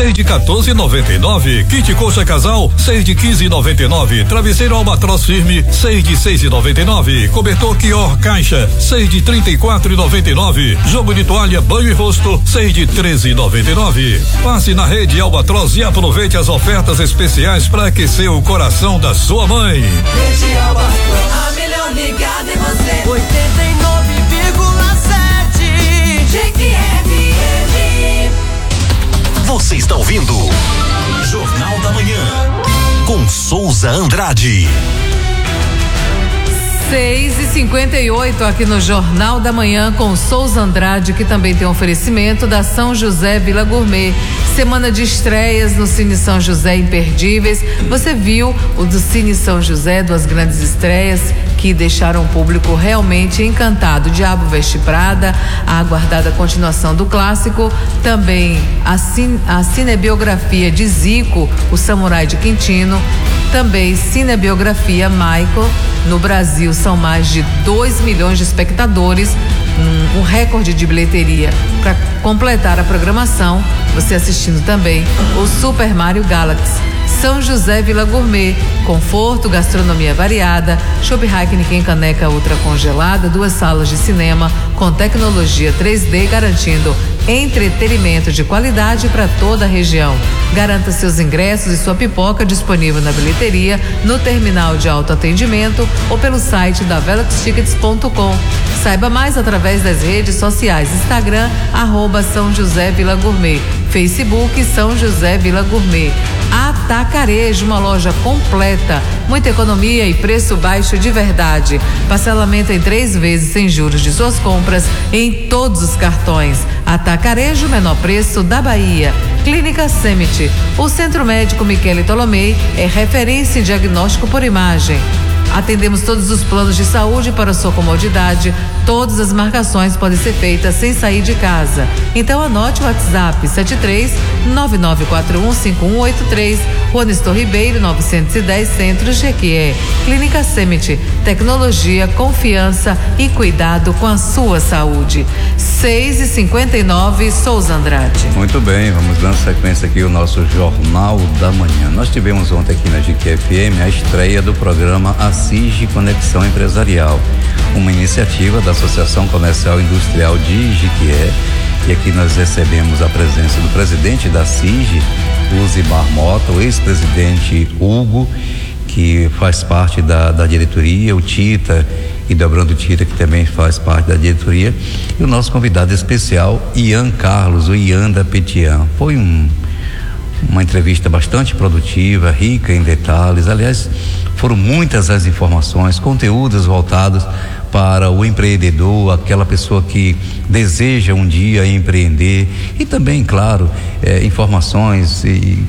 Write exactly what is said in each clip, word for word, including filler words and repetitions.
seis de quatorze e noventa e nove. Kit coxa casal, seis de quinze e noventa e nove. Travesseiro Albatroz firme, seis de seis e noventa e nove. Cobertor Quior caixa, seis de trinta e quatro e noventa e nove. Jogo de toalha banho e rosto, seis de treze e noventa e nove. Passe na rede Albatroz e aproveite as ofertas especiais para aquecer o coração da sua mãe. Rede Albatroz, a melhor ligada em você. oitenta e nove vírgula sete G Q F M. Você está ouvindo Jornal da Manhã com Souza Andrade. seis e cinquenta e oito aqui no Jornal da Manhã com Souza Andrade, que também tem oferecimento da São José Vila Gourmet. Semana de estreias no Cine São José imperdíveis. Você viu o do Cine São José, duas grandes estreias que deixaram o público realmente encantado. Diabo Veste Prada, a aguardada continuação do clássico. Também a, cine, a cinebiografia de Zico, o Samurai de Quintino. Também cinebiografia Michael. No Brasil são mais de dois milhões de espectadores, um, um recorde de bilheteria. Para completar a programação, você assistindo também o Super Mario Galaxy. São José Vila Gourmet, conforto, gastronomia variada, Shop Heineken caneca ultra congelada, duas salas de cinema com tecnologia três D garantindo entretenimento de qualidade para toda a região. Garanta seus ingressos e sua pipoca disponível na bilheteria, no terminal de autoatendimento ou pelo site da velox tickets ponto com. Saiba mais através das redes sociais: Instagram, arroba São José Vila Gourmet, Facebook São José Vila Gourmet. Atacarejo, uma loja completa, muita economia e preço baixo de verdade. Parcelamento em três vezes sem juros de suas compras em todos os cartões. Atacarejo, menor preço da Bahia. Clínica Semit, o Centro Médico Michele Tolomei é referência em diagnóstico por imagem. Atendemos todos os planos de saúde para sua comodidade. Todas as marcações podem ser feitas sem sair de casa. Então anote o WhatsApp sete três nove nove quatro um cinco um oito três, Rua Nestor Ribeiro novecentos e dez, Centro Jequié. Clínica Semit, tecnologia, confiança e cuidado com a sua saúde. seis e cinquenta e nove, Souza Andrade. Muito bem, vamos dando sequência aqui o nosso Jornal da Manhã. Nós tivemos ontem aqui na G Q F M a estreia do programa Assige Conexão Empresarial, uma iniciativa da Associação Comercial e Industrial de Jequié. E aqui nós recebemos a presença do presidente da Assige, Uzimar Mota, o ex-presidente Hugo, que faz parte da, da diretoria, o Tita e Dobrando Tita, que também faz parte da diretoria, e o nosso convidado especial, Ian Carlos, o Ian da Petian. Foi um, uma entrevista bastante produtiva, rica em detalhes. Aliás, foram muitas as informações, conteúdos voltados para o empreendedor, aquela pessoa que deseja um dia empreender, e também, claro, é, informações e,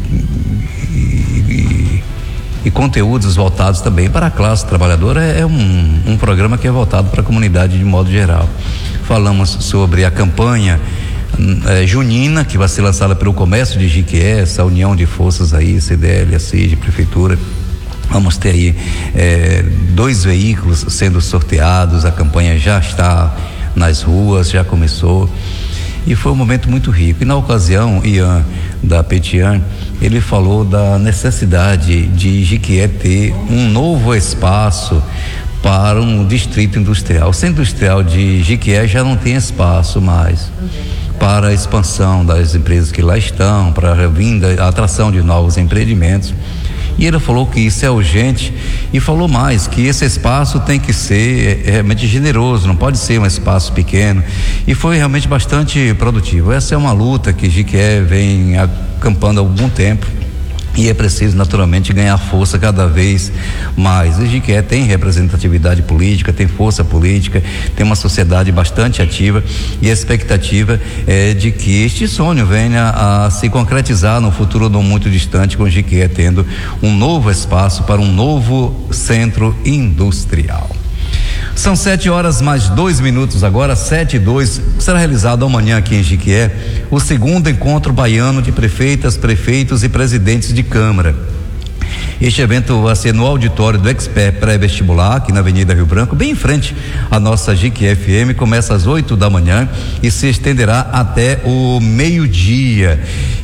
e, e, e conteúdos voltados também para a classe trabalhadora. É um, um programa que é voltado para a comunidade de modo geral. Falamos sobre a campanha é, junina, que vai ser lançada pelo Comércio de Jequié, essa união de forças aí, C D L, Assige, Prefeitura. Vamos ter aí é, dois veículos sendo sorteados, a campanha já está nas ruas, já começou, e foi um momento muito rico. E na ocasião, Ian da Petian, ele falou da necessidade de Jequié ter um novo espaço para um distrito industrial. O centro industrial de Jequié já não tem espaço mais para a expansão das empresas que lá estão, para a vinda, a atração de novos empreendimentos. E ele falou que isso é urgente, e falou mais, que esse espaço tem que ser realmente generoso, não pode ser um espaço pequeno, e foi realmente bastante produtivo. Essa é uma luta que Jequié vem acampando há algum tempo, e é preciso naturalmente ganhar força cada vez mais. O Jequié tem representatividade política, tem força política, tem uma sociedade bastante ativa, e a expectativa é de que este sonho venha a se concretizar no futuro não muito distante, com o Jequié tendo um novo espaço para um novo centro industrial. São sete horas mais dois minutos agora, sete e dois. Será realizado amanhã aqui em Jequié o segundo encontro baiano de prefeitas, prefeitos e presidentes de Câmara. Este evento vai ser no auditório do Expert Pré-Vestibular, aqui na Avenida Rio Branco, bem em frente à nossa G Q F M, começa às oito da manhã e se estenderá até o meio-dia.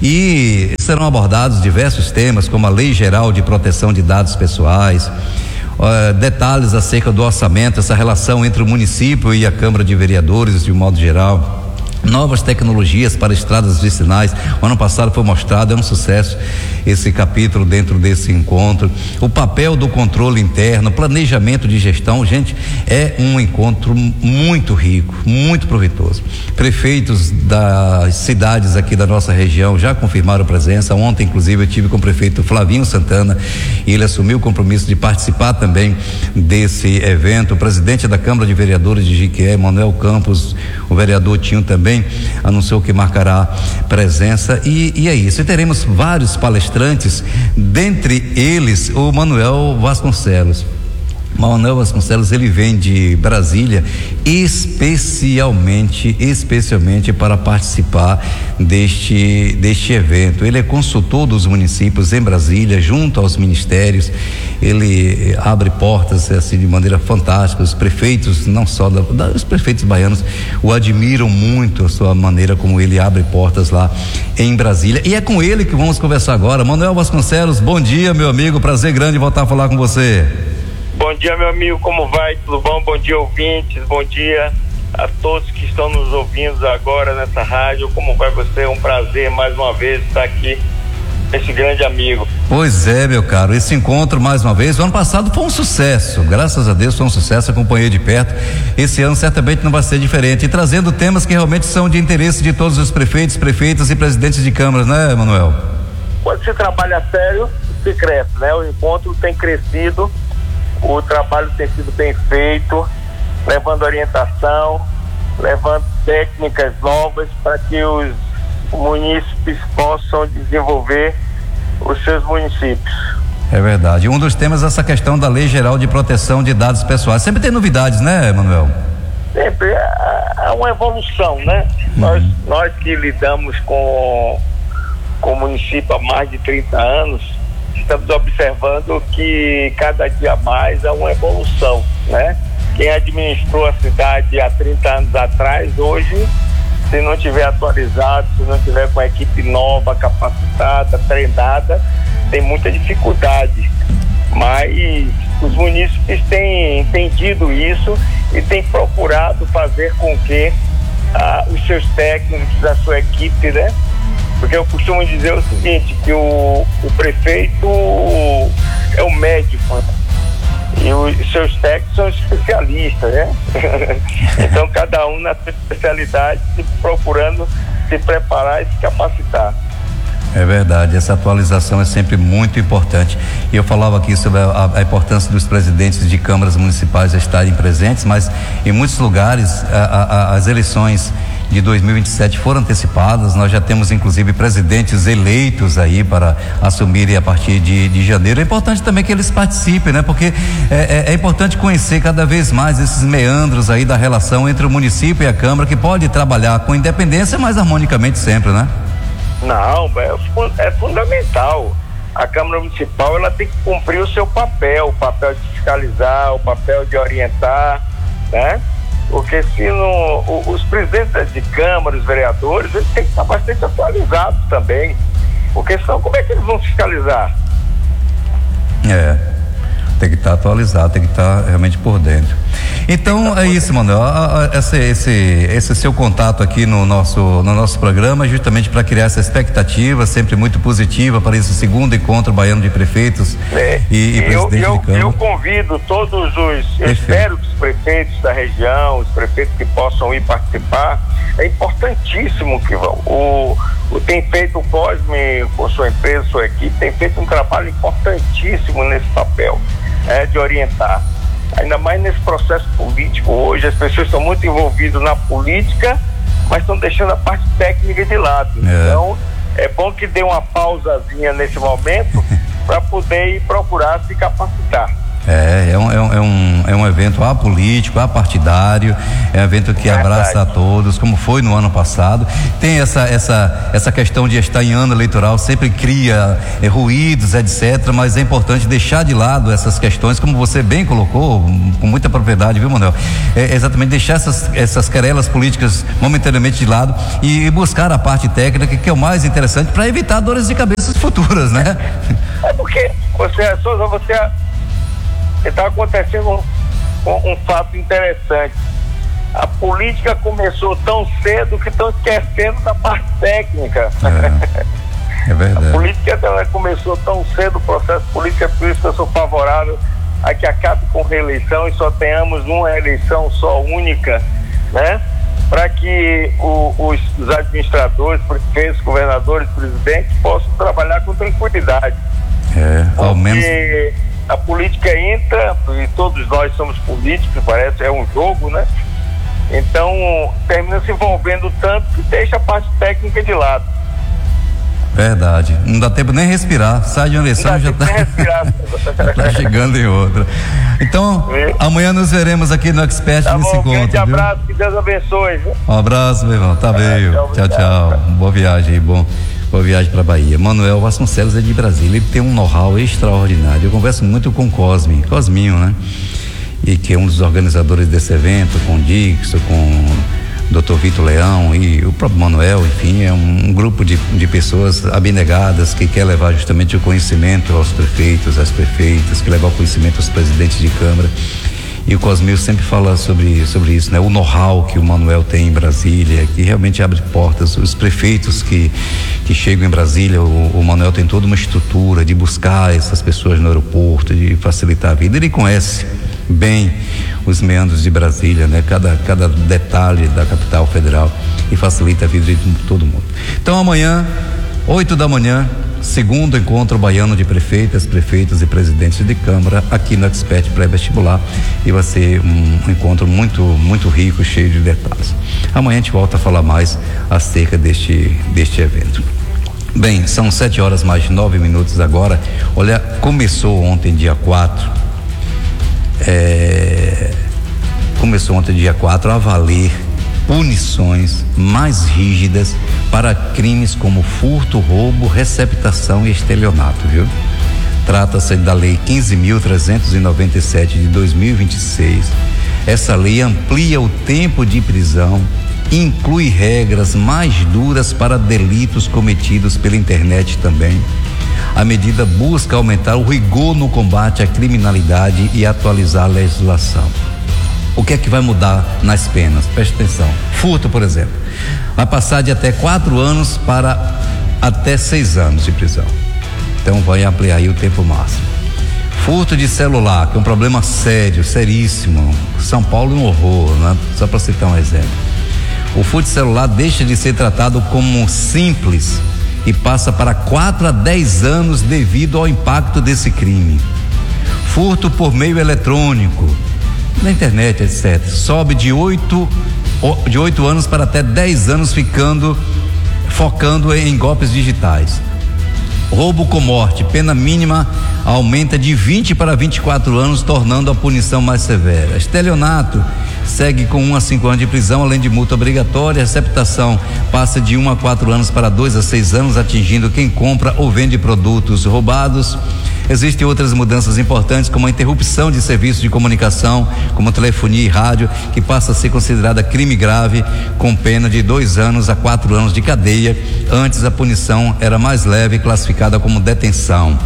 E serão abordados diversos temas, como a Lei Geral de Proteção de Dados Pessoais, uh, detalhes acerca do orçamento, essa relação entre o município e a Câmara de Vereadores, de um modo geral. Novas tecnologias para estradas vicinais. O ano passado foi mostrado, é um sucesso esse capítulo dentro desse encontro. O papel do controle interno, planejamento de gestão, gente, é um encontro muito rico, muito proveitoso. Prefeitos das cidades aqui da nossa região já confirmaram presença. Ontem, inclusive, eu tive com o prefeito Flavinho Santana e ele assumiu o compromisso de participar também desse evento. O presidente da Câmara de Vereadores de Jiquié, Manuel Campos, o vereador Tinho também anunciou que marcará presença e, e é isso. E teremos vários palestrantes, dentre eles o Manuel Vasconcelos. Manuel Vasconcelos, ele vem de Brasília especialmente, especialmente para participar deste, deste evento. Ele é consultor dos municípios em Brasília, junto aos ministérios. Ele abre portas assim de maneira fantástica. Os prefeitos, não só da, da, os prefeitos baianos, o admiram muito a sua maneira como ele abre portas lá em Brasília. E é com ele que vamos conversar agora. Manuel Vasconcelos, bom dia, meu amigo. Prazer grande voltar a falar com você. Bom dia, meu amigo, como vai? Tudo bom? Bom dia, ouvintes, bom dia a todos que estão nos ouvindo agora nessa rádio. Como vai você? É um prazer mais uma vez estar aqui com esse grande amigo. Pois é, meu caro, esse encontro mais uma vez, o ano passado foi um sucesso, graças a Deus foi um sucesso, acompanhei de perto. Esse ano certamente não vai ser diferente, e trazendo temas que realmente são de interesse de todos os prefeitos, prefeitas e presidentes de câmaras, né, Manuel? Quando se trabalha sério, se cresce, né? O encontro tem crescido. O trabalho tem sido bem feito, levando orientação, levando técnicas novas para que os munícipes possam desenvolver os seus municípios. É verdade. Um dos temas é essa questão da Lei Geral de Proteção de Dados Pessoais. Sempre tem novidades, né, Manuel? Sempre. É uma evolução, né? Uhum. Nós, nós que lidamos com, com o município há mais de trinta anos, estamos observando que cada dia mais há uma evolução, né? Quem administrou a cidade há trinta anos atrás, hoje, se não tiver atualizado, se não tiver com a equipe nova, capacitada, treinada, tem muita dificuldade. Mas os munícipes têm entendido isso e têm procurado fazer com que ah, os seus técnicos, a sua equipe, né? Porque eu costumo dizer o seguinte, que o, o prefeito é o médico, né? E os seus técnicos são especialistas, né? Então cada um na sua especialidade, procurando se preparar e se capacitar. É verdade, essa atualização é sempre muito importante. E eu falava aqui sobre a, a importância dos presidentes de câmaras municipais estarem presentes, mas em muitos lugares a, a, as eleições de dois mil e vinte e sete foram antecipadas. Nós já temos inclusive presidentes eleitos aí para assumirem a partir de, de janeiro. É importante também que eles participem, né? Porque é, é, é importante conhecer cada vez mais esses meandros aí da relação entre o município e a Câmara, que pode trabalhar com independência, mas harmonicamente sempre, né? Não, é, é fundamental. A Câmara Municipal, ela tem que cumprir o seu papel, o papel de fiscalizar, o papel de orientar, né? Porque se não, os presidentes de Câmara, os vereadores, eles têm que estar bastante atualizados também, porque senão como é que eles vão fiscalizar? É, tem que estar atualizado, tem que estar realmente por dentro. Então é isso, Manuel, esse, esse, esse seu contato aqui no nosso, no nosso programa, justamente para criar essa expectativa sempre muito positiva para esse segundo encontro baiano de prefeitos é, e, e eu, presidente eu, de Câmara. Eu convido todos os, eu espero que os prefeitos da região, os prefeitos que possam ir participar, é importantíssimo que vão. O, o tem feito o Cosme, com sua empresa, sua equipe, tem feito um trabalho importantíssimo nesse papel, é, de orientar. Ainda mais nesse processo político hoje, as pessoas estão muito envolvidas na política, mas estão deixando a parte técnica de lado. É. Então, é bom que dê uma pausazinha nesse momento para poder ir procurar se capacitar. É, é um, é, um, é um evento apolítico, apartidário, é um evento que abraça a todos, como foi no ano passado. Tem essa, essa, essa questão de estar em ano eleitoral, sempre cria é, ruídos, etcétera, mas é importante deixar de lado essas questões, como você bem colocou, com muita propriedade, viu, Manuel? É exatamente deixar essas, essas querelas políticas momentaneamente de lado e buscar a parte técnica, que é o mais interessante para evitar dores de cabeça futuras, né? É porque, você, Souza, você está acontecendo um, um, um fato interessante. A política começou tão cedo que estão esquecendo da parte técnica. É, é verdade. A política ela começou tão cedo, o processo político, é por isso que eu sou favorável a que acabe com reeleição e só tenhamos uma eleição só única, né? Para que o, os, os administradores, prefeitos, governadores, presidentes possam trabalhar com tranquilidade. É, ao menos. Porque a política entra, e todos nós somos políticos, parece, é um jogo, né? Então, termina se envolvendo tanto que deixa a parte técnica de lado. Verdade. Não dá tempo nem respirar. Sai de uma eleição e já está tá chegando em outra. Então, e? amanhã nos veremos aqui no Expert tá nesse bom, encontro. Um grande abraço, que Deus abençoe. Viu? Um abraço, meu irmão. Tá bem. Tchau, tchau. tchau. Boa viagem aí, bom. Boa viagem para Bahia. Manuel Vasconcelos é de Brasília. Ele tem um know-how extraordinário. Eu converso muito com o Cosme, Cosminho, né? E que é um dos organizadores desse evento, com o Dixon, com o doutor Vitor Leão e o próprio Manuel, enfim, é um, um grupo de, de pessoas abnegadas que quer levar justamente o conhecimento aos prefeitos, às prefeitas, que levar o conhecimento aos presidentes de Câmara. E o Cosmil sempre fala sobre, sobre isso, né? O know-how que o Manuel tem em Brasília, que realmente abre portas. Os prefeitos que, que chegam em Brasília, o, o Manuel tem toda uma estrutura de buscar essas pessoas no aeroporto, de facilitar a vida. Ele conhece bem os meandros de Brasília, né? Cada, cada detalhe da capital federal, e facilita a vida de todo mundo. Então amanhã, oito da manhã, segundo encontro baiano de prefeitas, prefeitos e presidentes de Câmara aqui no Expert Pré-Vestibular, e vai ser um encontro muito, muito rico, cheio de detalhes. Amanhã a gente volta a falar mais acerca deste, deste evento. Bem, são sete horas mais nove minutos agora. Olha, começou ontem, dia quatro, é, começou ontem, dia quatro, a valer punições mais rígidas para crimes como furto, roubo, receptação e estelionato, viu? Trata-se da Lei quinze mil trezentos e noventa e sete de dois mil e vinte e seis. Essa lei amplia o tempo de prisão, inclui regras mais duras para delitos cometidos pela internet também. A medida busca aumentar o rigor no combate à criminalidade e atualizar a legislação. O que é que vai mudar nas penas? Preste atenção. Furto, por exemplo, vai passar de até quatro anos para até seis anos de prisão. Então vai ampliar aí o tempo máximo. Furto de celular, que é um problema sério, seríssimo. São Paulo é um horror, né? Só para citar um exemplo. O furto de celular deixa de ser tratado como simples e passa para quatro a dez anos devido ao impacto desse crime. Furto por meio eletrônico, na internet, etcétera, sobe de oito de oito anos para até dez anos, ficando focando em golpes digitais. Roubo com morte, pena mínima aumenta de vinte para vinte e quatro anos, tornando a punição mais severa. Estelionato segue com um a cinco anos de prisão, além de multa obrigatória. Receptação passa de um a quatro anos para dois a seis anos, atingindo quem compra ou vende produtos roubados. Existem outras mudanças importantes, como a interrupção de serviços de comunicação, como telefonia e rádio, que passa a ser considerada crime grave, com pena de dois anos a quatro anos de cadeia. Antes a punição era mais leve, classificada como detenção.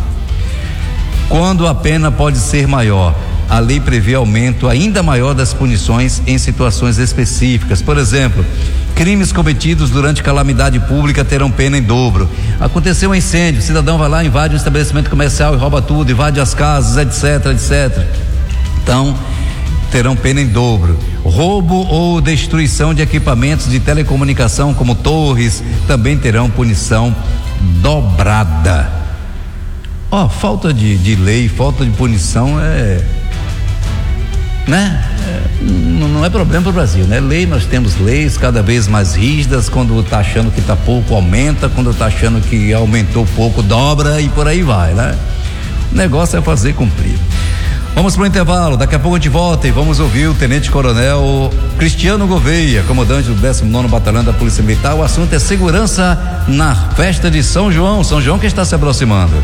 Quando a pena pode ser maior, a lei prevê aumento ainda maior das punições em situações específicas. Por exemplo, crimes cometidos durante calamidade pública terão pena em dobro. Aconteceu um incêndio, o cidadão vai lá, invade um estabelecimento comercial e rouba tudo, invade as casas, etc, etcétera. Então, terão pena em dobro. Roubo ou destruição de equipamentos de telecomunicação, como torres, também terão punição dobrada. Ó, oh, falta de, de lei, falta de punição é, né? É, não é problema para o Brasil, né? Lei, nós temos leis cada vez mais rígidas. Quando está achando que está pouco, aumenta. Quando está achando que aumentou pouco, dobra, e por aí vai, né? O negócio é fazer cumprir. Vamos para o intervalo, daqui a pouco a gente volta e vamos ouvir o Tenente Coronel Cristiano Gouveia, comandante do décimo nono Batalhão da Polícia Militar. O assunto é segurança na festa de São João. São João que está se aproximando.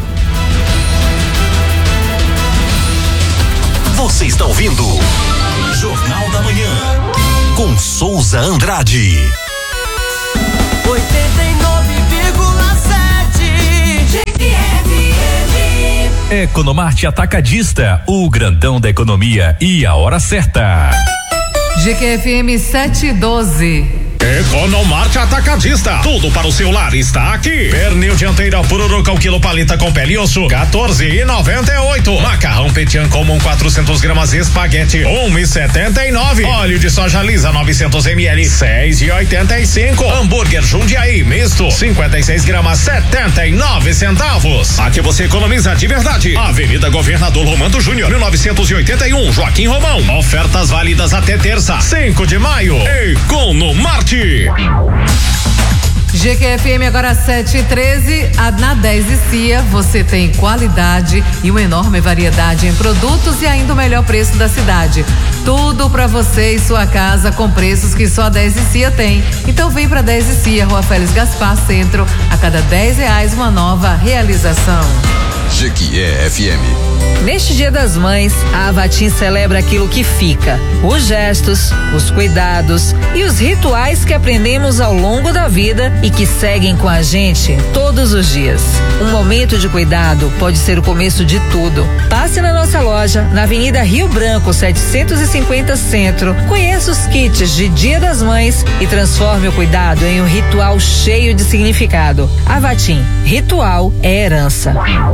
Você está ouvindo Jornal da Manhã com Souza Andrade. oitenta e nove vírgula sete G F M. Economarte Atacadista, o grandão da economia e a hora certa. G Q F M sete e doze. Economarte Atacadista, tudo para o seu lar está aqui. Pernil dianteira Pururuca, o quilo palita com pele e osso, quatorze e noventa e oito. Macarrão Petian comum quatrocentos gramas espaguete, um e setenta e nove. Óleo de soja lisa novecentos mililitros, seis e oitenta e cinco. Hambúrguer Jundiaí misto, cinquenta e seis gramas, setenta e nove centavos. Aqui você economiza de verdade. Avenida Governador Romando Júnior, mil novecentos e oitenta e um, Joaquim Romão. Ofertas válidas até terça, cinco de maio. Economarte. G Q F M agora sete e treze. Na dez e Cia você tem qualidade e uma enorme variedade em produtos e ainda o melhor preço da cidade. Tudo para você e sua casa com preços que só a dez e Cia tem. Então vem para dez e Cia, Rua Félix Gaspar, Centro. A cada dez reais uma nova realização. G Q F M. Neste Dia das Mães, a Avatim celebra aquilo que fica, os gestos, os cuidados e os rituais que aprendemos ao longo da vida e que seguem com a gente todos os dias. Um momento de cuidado pode ser o começo de tudo. Passe na nossa loja, na Avenida Rio Branco, setecentos e cinquenta Centro. Conheça os kits de Dia das Mães e transforme o cuidado em um ritual cheio de significado. Avatim, ritual é herança.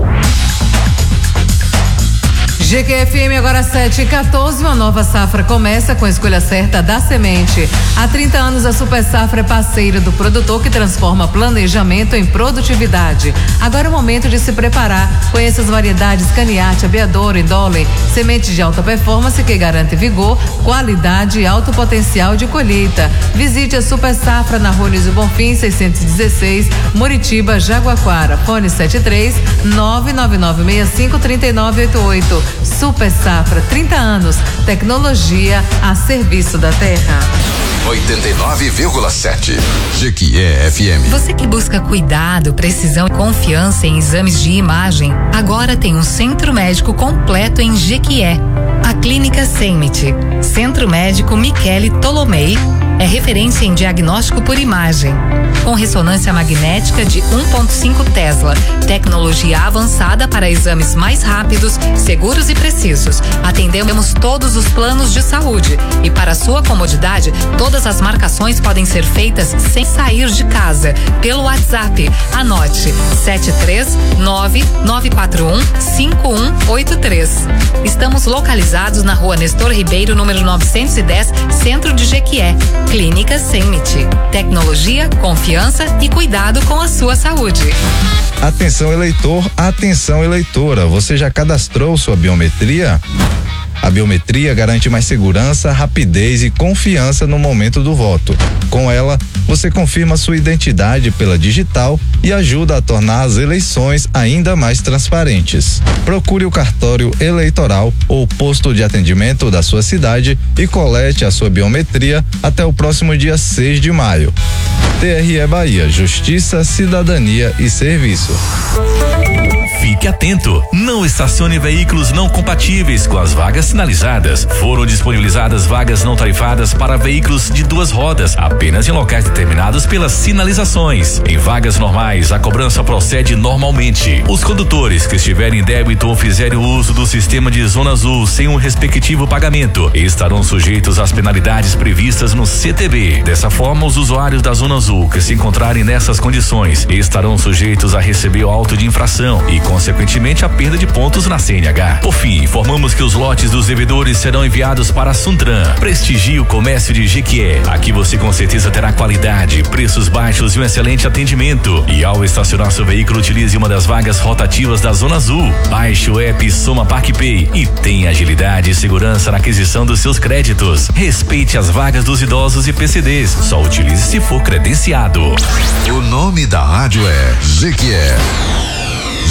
G Q F M agora sete e quatorze, uma nova safra começa com a escolha certa da semente. Há trinta anos a Super Safra é parceira do produtor que transforma planejamento em produtividade. Agora é o momento de se preparar. Conheça as variedades Caniate, Abeador e Dolly, sementes de alta performance que garante vigor, qualidade e alto potencial de colheita. Visite a Super Safra na Rua Nísio Bonfim, seiscentos e dezesseis, Muritiba, Jaguaquara. Fone sete três nove nove nove seis cinco três nove oito oito. Super Safra, trinta anos, tecnologia a serviço da terra. oitenta e nove vírgula sete G Q F M. Você que busca cuidado, precisão e confiança em exames de imagem, agora tem um centro médico completo em Jequié. A Clínica Semit, Centro Médico Michele Tolomei, é referência em diagnóstico por imagem, com ressonância magnética de um ponto cinco Tesla, tecnologia avançada para exames mais rápidos, seguros e precisos. Atendemos todos os planos de saúde e para sua comodidade, todas as marcações podem ser feitas sem sair de casa, pelo WhatsApp. Anote sete três nove nove quatro um cinco um oito três. Estamos localizados na Rua Nestor Ribeiro, número novecentos e dez, Centro de Jequié. Clínica Semit. Tecnologia, confiança e cuidado com a sua saúde. Atenção eleitor, atenção eleitora, você já cadastrou sua biometria? A biometria garante mais segurança, rapidez e confiança no momento do voto. Com ela, você confirma sua identidade pela digital e ajuda a tornar as eleições ainda mais transparentes. Procure o cartório eleitoral ou posto de atendimento da sua cidade e colete a sua biometria até o próximo dia seis de maio. T R E Bahia, Justiça, Cidadania e Serviço. Fique atento, não estacione veículos não compatíveis com as vagas sinalizadas. Foram disponibilizadas vagas não tarifadas para veículos de duas rodas, apenas em locais determinados pelas sinalizações. Em vagas normais, a cobrança procede normalmente. Os condutores que estiverem em débito ou fizerem uso do sistema de Zona Azul sem o respectivo pagamento estarão sujeitos às penalidades previstas no C T B. Dessa forma, os usuários da Zona Azul que se encontrarem nessas condições estarão sujeitos a receber o auto de infração e, consequentemente, a perda de pontos na C N H. Por fim, informamos que os lotes dos devedores serão enviados para a Suntran. Prestigie o comércio de Jequié. Aqui você com certeza terá qualidade, preços baixos e um excelente atendimento. E ao estacionar seu veículo, utilize uma das vagas rotativas da Zona Azul. Baixe o app Soma ParkPay e tenha agilidade e segurança na aquisição dos seus créditos. Respeite as vagas dos idosos e P C Ds. Só utilize se for credenciado. O nome da rádio é Jequié.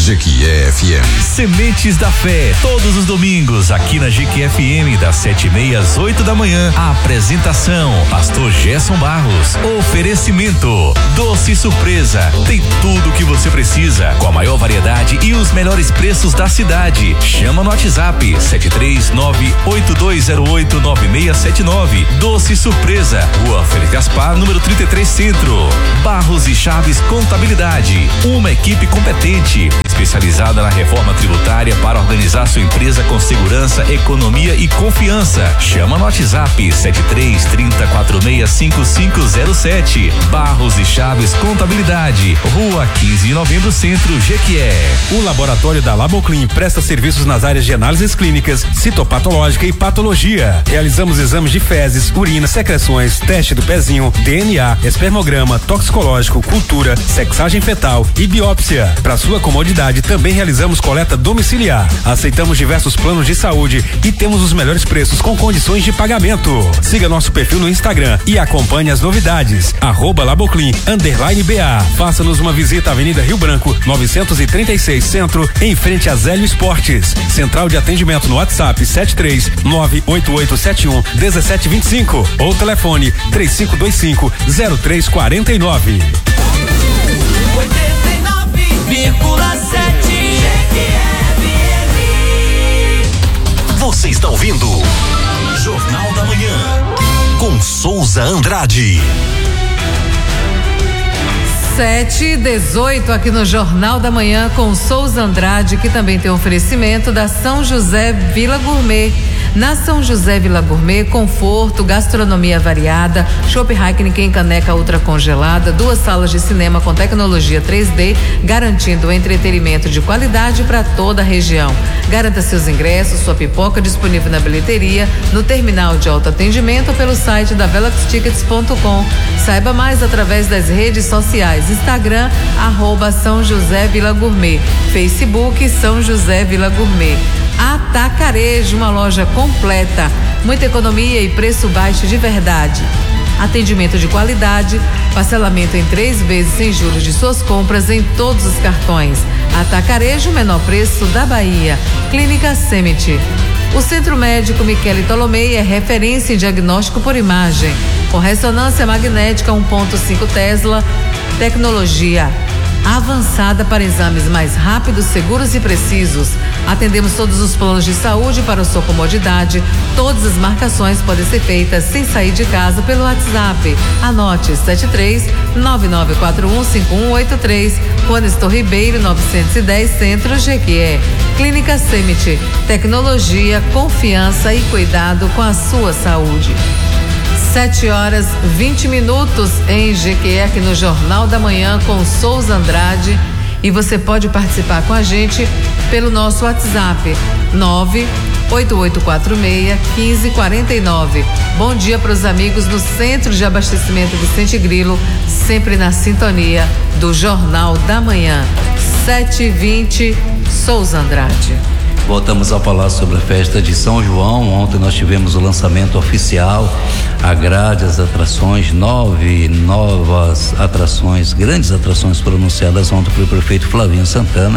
Jequié F M. Sementes da Fé, todos os domingos, aqui na Jequié F M, das sete e meia às oito da manhã. A apresentação, Pastor Gerson Barros. Oferecimento, Doce Surpresa. Tem tudo o que você precisa, com a maior variedade e os melhores preços da cidade. Chama no WhatsApp sete três nove oito dois zero oito nove seis sete nove. Doce Surpresa, Rua Félix Gaspar, número trinta e três, Centro. Barros e Chaves Contabilidade, uma equipe competente, especializada na reforma tributária para organizar sua empresa com segurança, economia e confiança. Chama no WhatsApp sete três trinta quatro seis cinco cinco zero sete. Barros e Chaves Contabilidade, Rua quinze de novembro, Centro, Jequié. O laboratório da Laboclin presta serviços nas áreas de análises clínicas, citopatológica e patologia. Realizamos exames de fezes, urina, secreções, teste do pezinho, D N A, espermograma, toxicológico, cultura, sexagem fetal e biópsia. Para sua comodidade, também realizamos coleta domiciliar. Aceitamos diversos planos de saúde e temos os melhores preços com condições de pagamento. Siga nosso perfil no Instagram e acompanhe as novidades. Arroba Laboclin, underline B A. Faça-nos uma visita à Avenida Rio Branco, novecentos e trinta e seis, Centro, em frente a Zélio Esportes. Central de atendimento no WhatsApp sete três nove oito oito sete um um sete dois cinco ou telefone três cinco dois cinco zero três quatro nove. oitenta e nove vírgula sete Você está ouvindo Jornal da Manhã com Souza Andrade. sete e dezoito aqui no Jornal da Manhã com Souza Andrade, que também tem oferecimento da São José Vila Gourmet. Na São José Vila Gourmet, conforto, gastronomia variada, chopp Heineken em caneca ultra congelada, duas salas de cinema com tecnologia três D, garantindo entretenimento de qualidade para toda a região. Garanta seus ingressos, sua pipoca disponível na bilheteria, no terminal de autoatendimento ou pelo site da velox tickets ponto com. Saiba mais através das redes sociais, Instagram, arroba São José Vila Gourmet, Facebook São José Vila Gourmet. Atacarejo, uma loja completa, muita economia e preço baixo de verdade. Atendimento de qualidade, parcelamento em três vezes sem juros de suas compras em todos os cartões. Atacarejo, menor preço da Bahia. Clínica Semit. O Centro Médico Michele Tolomei é referência em diagnóstico por imagem, com ressonância magnética um ponto cinco Tesla, tecnologia avançada para exames mais rápidos, seguros e precisos. Atendemos todos os planos de saúde para sua comodidade. Todas as marcações podem ser feitas sem sair de casa pelo WhatsApp. Anote sete três nove nove quatro um cinco um oito três. Juan Estor Ribeiro, novecentos e dez, Centro, Jequié. Clínica Semit. Tecnologia, confiança e cuidado com a sua saúde. Sete horas vinte minutos em Jequié, aqui no Jornal da Manhã com Souza Andrade. E você pode participar com a gente pelo nosso WhatsApp nove oito oito quatro seis um cinco quatro nove. Bom dia para os amigos do Centro de Abastecimento Vicente Grilo, sempre na sintonia do Jornal da Manhã. Sete e vinte, Souza Andrade. Voltamos a falar sobre a festa de São João. Ontem nós tivemos o lançamento oficial, a grade, as atrações, nove novas atrações, grandes atrações pronunciadas ontem pelo prefeito Flavinho Santana.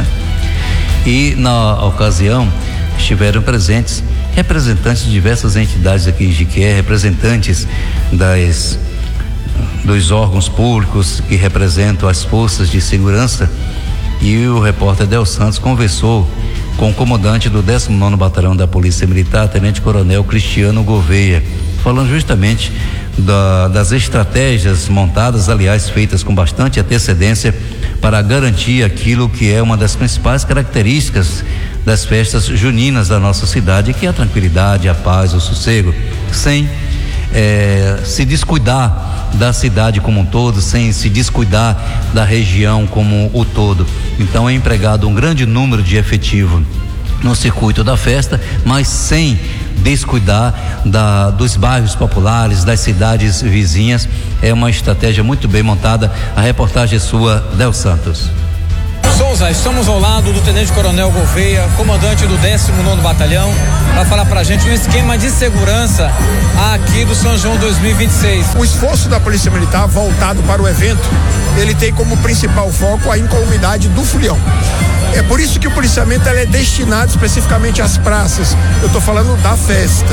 E na ocasião estiveram presentes representantes de diversas entidades aqui em Jequié, representantes das dos órgãos públicos que representam as forças de segurança, e o repórter Del Santos conversou com o comandante do décimo nono Batalhão da Polícia Militar, Tenente Coronel Cristiano Gouveia, falando justamente da, das estratégias montadas, aliás, feitas com bastante antecedência para garantir aquilo que é uma das principais características das festas juninas da nossa cidade, que é a tranquilidade, a paz, o sossego, sem eh, se descuidar da cidade como um todo, sem se descuidar da região como o todo. Então é empregado um grande número de efetivo no circuito da festa, mas sem descuidar da, dos bairros populares, das cidades vizinhas. É uma estratégia muito bem montada. A reportagem é sua, Del Santos. Souza, estamos ao lado do Tenente Coronel Gouveia, comandante do décimo nono Batalhão, para falar pra gente um esquema de segurança aqui do São João dois mil e vinte e seis. O esforço da Polícia Militar voltado para o evento, ele tem como principal foco a incolumidade do folião. É por isso que o policiamento ele é destinado especificamente às praças. Eu estou falando da festa.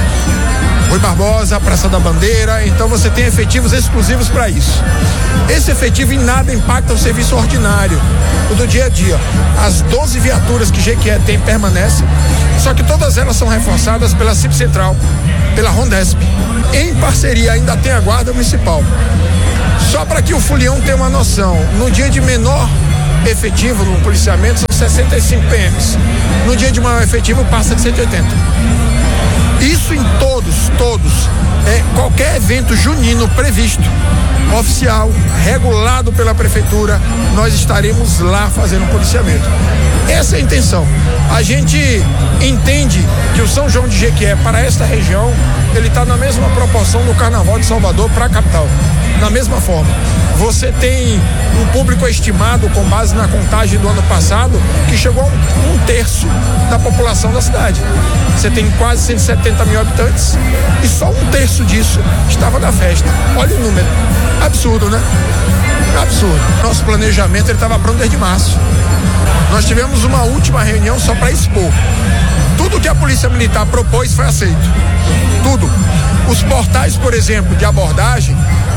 Rui Barbosa, Praça da Bandeira, então você tem efetivos exclusivos para isso. Esse efetivo em nada impacta o serviço ordinário, o do dia a dia. As doze viaturas que Jequié tem permanecem, só que todas elas são reforçadas pela C I P Central, pela Rondesp. Em parceria ainda tem a Guarda Municipal. Só para que o Fulião tenha uma noção, no dia de menor efetivo no policiamento são sessenta e cinco P Ms. No dia de maior efetivo passa de cento e oitenta. Isso em todos, todos. É, qualquer evento junino previsto, oficial, regulado pela prefeitura, nós estaremos lá fazendo policiamento. Essa é a intenção. A gente entende que o São João de Jequié, para esta região, ele está na mesma proporção do Carnaval de Salvador para a capital. Na mesma forma. Você tem um público estimado, com base na contagem do ano passado, que chegou a um, um terço da população da cidade. Você tem quase cento e setenta mil habitantes e só um terço disso estava na festa. Olha o número. Absurdo, né? Absurdo. Nosso planejamento ele estava pronto desde março. Nós tivemos uma última reunião só para expor. Tudo que a Polícia Militar propôs foi aceito. Tudo. Os portais, por exemplo, de abordagem,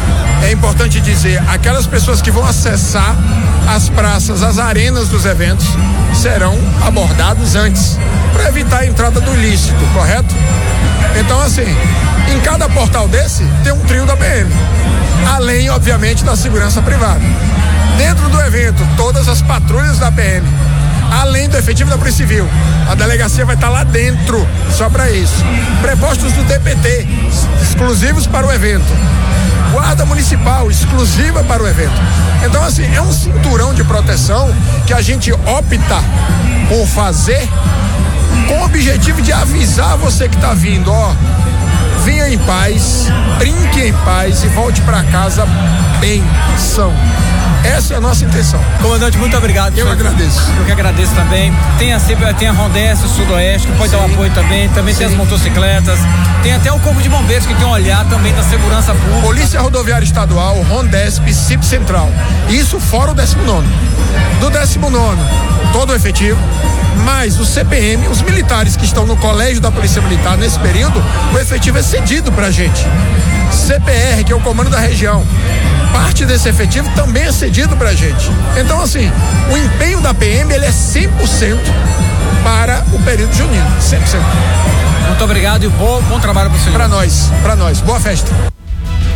é importante dizer, aquelas pessoas que vão acessar as praças, as arenas dos eventos, serão abordados antes, para evitar a entrada do ilícito, correto? Então, assim, em cada portal desse, tem um trio da P M, além, obviamente, da segurança privada. Dentro do evento, todas as patrulhas da P M, além do efetivo da Polícia Civil. A delegacia vai estar lá dentro, só para isso. Prepostos do D P T, exclusivos para o evento. Guarda Municipal, exclusiva para o evento. Então, assim, é um cinturão de proteção que a gente opta por fazer com o objetivo de avisar você que está vindo, ó, venha em paz, brinque em paz e volte para casa bem são. Essa é a nossa intenção. Comandante, muito obrigado. Eu agradeço. Eu que agradeço também. Tem a, tem a Rondesp, o Sudoeste, que pode Sim. dar um apoio também. Também Sim. tem as motocicletas. Tem até o Corpo de Bombeiros, que tem um olhar também da segurança pública. Polícia Rodoviária Estadual, Rondesp, C I P Central. Isso fora o décimo nono. Do décimo nono, todo o efetivo, mais o C P M, os militares que estão no colégio da Polícia Militar nesse período, o efetivo é cedido pra gente. C P R, que é o comando da região, parte desse efetivo também é cedido pra gente. Então, assim, o empenho da P M, ele é cem por cento para o período junino, cem por cento. Muito obrigado e bom, bom trabalho para o senhor. Para nós, para nós. Boa festa.